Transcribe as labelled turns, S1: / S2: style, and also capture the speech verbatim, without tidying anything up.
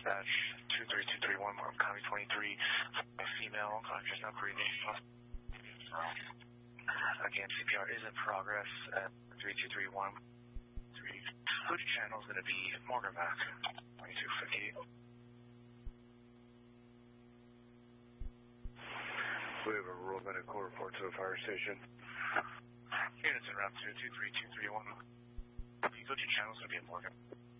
S1: dispatch two three two three one, County twenty-three, female, unconscious, not breathing. Again, C P R is in progress at three two three one. Three. Which channel is going to be Morgan Mac? twenty-two fifty-eight.
S2: We have a rural medical report to the fire station.
S1: Units in route two two three two three one. Go to channels going to be Morgan.